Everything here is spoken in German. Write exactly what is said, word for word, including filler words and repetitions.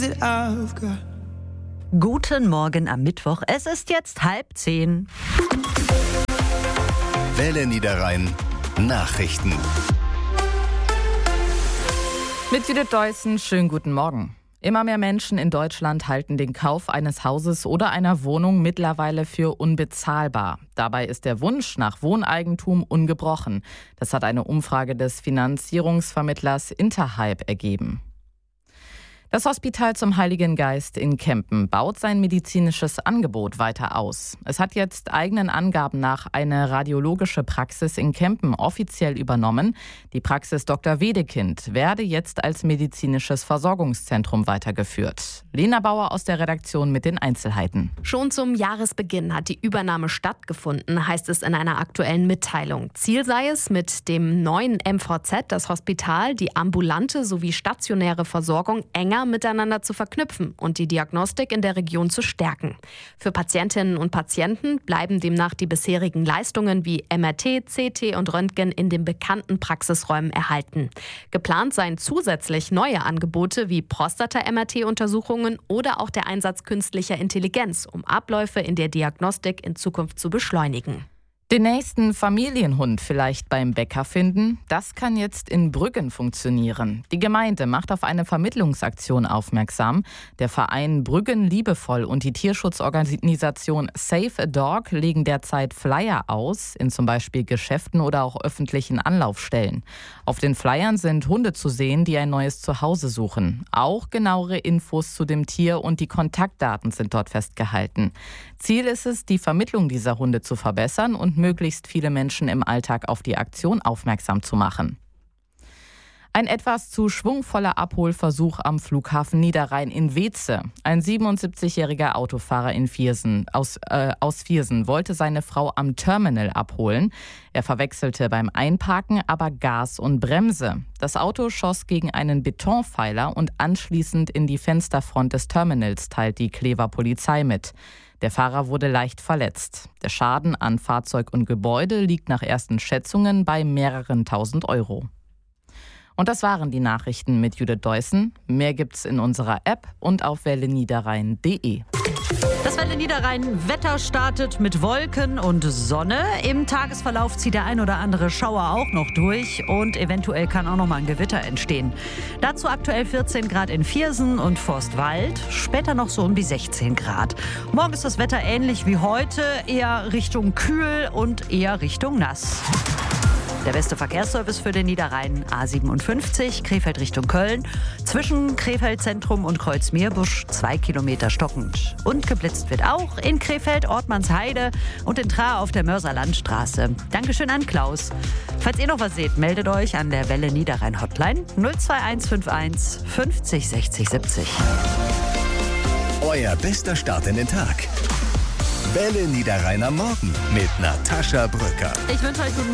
Guten Morgen am Mittwoch. Es ist jetzt halb zehn. Welle Niederrhein Nachrichten. Mit Judith Deussen, schönen guten Morgen. Immer mehr Menschen in Deutschland halten den Kauf eines Hauses oder einer Wohnung mittlerweile für unbezahlbar. Dabei ist der Wunsch nach Wohneigentum ungebrochen. Das hat eine Umfrage des Finanzierungsvermittlers Interhyp ergeben. Das Hospital zum Heiligen Geist in Kempen baut sein medizinisches Angebot weiter aus. Es hat jetzt eigenen Angaben nach eine radiologische Praxis in Kempen offiziell übernommen. Die Praxis Doktor Wedekind werde jetzt als medizinisches Versorgungszentrum weitergeführt. Lena Bauer aus der Redaktion mit den Einzelheiten. Schon zum Jahresbeginn hat die Übernahme stattgefunden, heißt es in einer aktuellen Mitteilung. Ziel sei es, mit dem neuen M V Z das Hospital, die ambulante sowie stationäre Versorgung enger miteinander zu verknüpfen und die Diagnostik in der Region zu stärken. Für Patientinnen und Patienten bleiben demnach die bisherigen Leistungen wie M R T, C T und Röntgen in den bekannten Praxisräumen erhalten. Geplant seien zusätzlich neue Angebote wie Prostata-M R T-Untersuchungen oder auch der Einsatz künstlicher Intelligenz, um Abläufe in der Diagnostik in Zukunft zu beschleunigen. Den nächsten Familienhund vielleicht beim Bäcker finden? Das kann jetzt in Brüggen funktionieren. Die Gemeinde macht auf eine Vermittlungsaktion aufmerksam. Der Verein Brüggen Liebevoll und die Tierschutzorganisation Save a Dog legen derzeit Flyer aus, in zum Beispiel Geschäften oder auch öffentlichen Anlaufstellen. Auf den Flyern sind Hunde zu sehen, die ein neues Zuhause suchen. Auch genauere Infos zu dem Tier und die Kontaktdaten sind dort festgehalten. Ziel ist es, die Vermittlung dieser Hunde zu verbessern und möglichst viele Menschen im Alltag auf die Aktion aufmerksam zu machen. Ein etwas zu schwungvoller Abholversuch am Flughafen Niederrhein in Weeze. Ein siebenundsiebzigjähriger Autofahrer in Viersen, aus, äh, aus Viersen wollte seine Frau am Terminal abholen. Er verwechselte beim Einparken aber Gas und Bremse. Das Auto schoss gegen einen Betonpfeiler und anschließend in die Fensterfront des Terminals, teilt die Clever Polizei mit. Der Fahrer wurde leicht verletzt. Der Schaden an Fahrzeug und Gebäude liegt nach ersten Schätzungen bei mehreren tausend Euro. Und das waren die Nachrichten mit Judith Deussen. Mehr gibt's in unserer App und auf welle niederrhein punkt de. Das Welle Niederrhein Wetter startet mit Wolken und Sonne. Im Tagesverlauf zieht der ein oder andere Schauer auch noch durch und eventuell kann auch noch mal ein Gewitter entstehen. Dazu aktuell vierzehn Grad in Viersen und Forstwald, später noch so um die sechzehn Grad. Morgen ist das Wetter ähnlich wie heute, eher Richtung kühl und eher Richtung nass. Der beste Verkehrsservice für den Niederrhein, A siebenundfünfzig, Krefeld Richtung Köln. Zwischen Krefeld Zentrum und Kreuz-Meerbusch zwei Kilometer stockend. Und geblitzt wird auch in Krefeld, Ortmannsheide und in Traer auf der Mörser Landstraße. Dankeschön an Klaus. Falls ihr noch was seht, meldet euch an der Welle Niederrhein Hotline null zwei eins fünf eins fünfzig sechzig siebzig. Euer bester Start in den Tag. Welle Niederrhein am Morgen mit Natascha Brücker. Ich wünsche euch guten